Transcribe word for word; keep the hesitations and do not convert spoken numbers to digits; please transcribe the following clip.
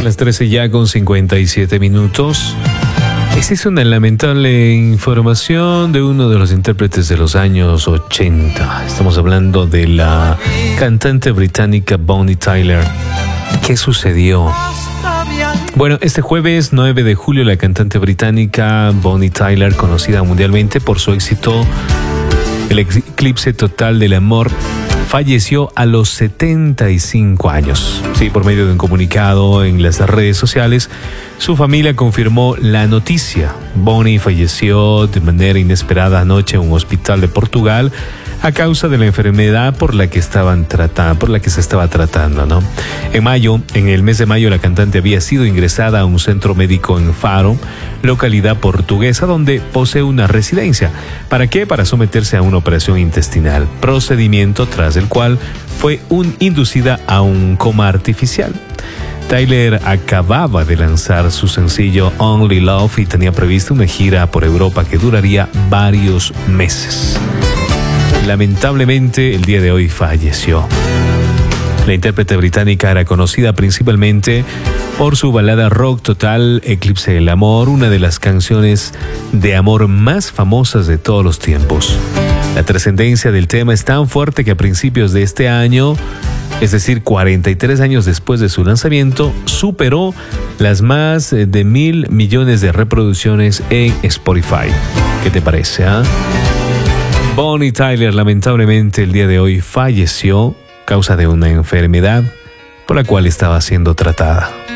las trece ya con cincuenta y siete minutos. Esta es una lamentable información de uno de los intérpretes de los años ochenta. Estamos hablando de la cantante británica Bonnie Tyler. ¿Qué sucedió? Bueno, este jueves nueve de julio la cantante británica Bonnie Tyler, conocida mundialmente por su éxito El eclipse total del amor, falleció a los setenta y cinco años. Sí, por medio de un comunicado en las redes sociales, su familia confirmó la noticia. Bonnie falleció de manera inesperada anoche en un hospital de Portugal a causa de la enfermedad por la que estaban tratando, por la que se estaba tratando, ¿no? En mayo, en el mes de mayo, la cantante había sido ingresada a un centro médico en Faro, localidad portuguesa, donde posee una residencia. ¿Para qué? Para someterse a una operación intestinal, procedimiento tras el cual fue un, inducida a un coma artificial. Tyler acababa de lanzar su sencillo Only Love y tenía previsto una gira por Europa que duraría varios meses. Lamentablemente, el día de hoy falleció. La intérprete británica era conocida principalmente por su balada rock total Eclipse del Amor, una de las canciones de amor más famosas de todos los tiempos. La trascendencia del tema es tan fuerte que a principios de este año, es decir, cuarenta y tres años después de su lanzamiento, superó las más de mil millones de reproducciones en Spotify. ¿Qué te parece, ah? Bonnie Tyler lamentablemente el día de hoy falleció a causa de una enfermedad por la cual estaba siendo tratada.